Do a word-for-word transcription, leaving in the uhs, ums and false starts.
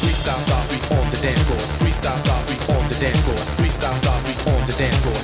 Freestyle style, we on the dance floor. Freestyle style, we on the dance floor. Freestyle style, we on the dance floor.